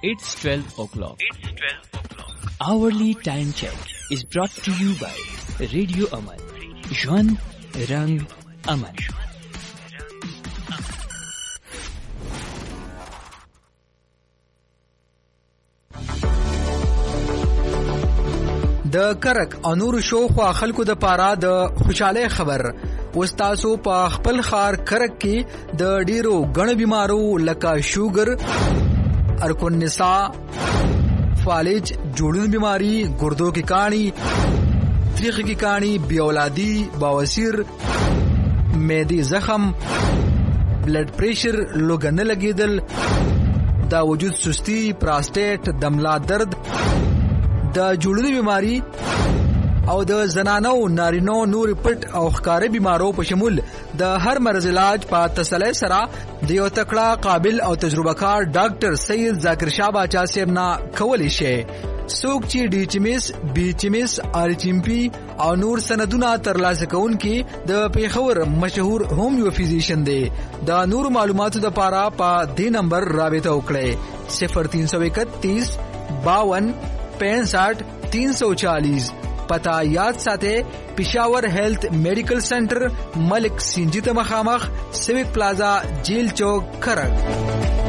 It's 12 o'clock. Hourly time check is brought to you by Radio Aman. Jwan Rang Aman. د کرک انور شو خو خلکو د پاره د خوشاله خبر وستاسو په خپل خار کرک کې د ډیرو غن بیمارو لکه شوګر ارکون نساء فالج جوړون بیماری ګردو کی کانی تریخ کی کانی بی اولادی بواسیر معدی زخم بلډ پریشر لوګن لګیدل دا وجود سستی پراسټیټ دملا درد د جوړونی بیماری او د زنانو نارینو نور پټ او ښکارې بیمارو په شمول د هر مرض علاج په تسلی سره د یو تکړه قابل او تجربه کار ډاکټر سید ذاکر شاه باچا صاحب نه کولی شي څوک چې ډي چیمس بي چیمس ار چیم پی او نور سندونه ترلاسه کوونکي د پیښور مشهور هومیو فزیشن دی د نور معلوماتو لپاره په دې نمبر رابطه وکړئ 0331 52 65 340 پتا یاد ساته پېښور هیلث میډیکل سنټر ملک سنجیت مخامخ سیوک پلازا جیل چوک کرک